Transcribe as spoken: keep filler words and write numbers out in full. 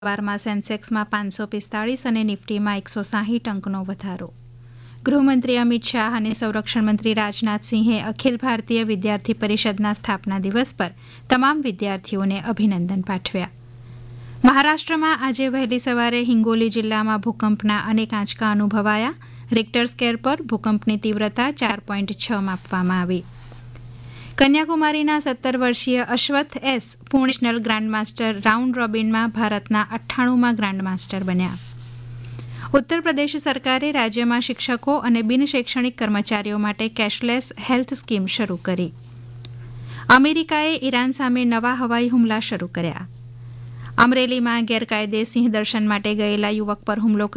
સવારમાં સેન્સેક્સમાં પાંચસો પિસ્તાળીસ અને નિફ્ટીમાં એકસો સાહીઠ અંકનો વધારો. ગૃહમંત્રી અમિત શાહ અને સંરક્ષણ મંત્રી રાજનાથસિંહે અખિલ ભારતીય વિદ્યાર્થી પરિષદના સ્થાપના દિવસ પર તમામ વિદ્યાર્થીઓને અભિનંદન પાઠવ્યા. મહારાષ્ટ્રમાં આજે વહેલી સવારે હિંગોલી જિલ્લામાં ભૂકંપના અનેક આંચકા અનુભવાયા. રિક્ટર સ્કેલ પર ભૂકંપની તીવ્રતા ચાર પોઈન્ટ છ માપવામાં આવી. કન્યાકુમારીના સત્તર વર્ષીય Ashwath S national grandmaster round રોબિનમાં ભારતના અઠ્ઠાણુંમાં ગ્રાન્ડમાસ્ટર બન્યા. ઉત્તર પ્રદેશ સરકારે રાજ્યમાં શિક્ષકો અને બિન શૈક્ષણિક કર્મચારીઓ માટે કેશલેસ હેલ્થ સ્કીમ શરૂ કરી. અમેરિકાએ ઈરાન સામે નવા હવાઈ હુમલા શરૂ કર્યા. અમરેલીમાં ગેરકાયદે સિંહ દર્શન માટે ગયેલા યુવક પર હુમલો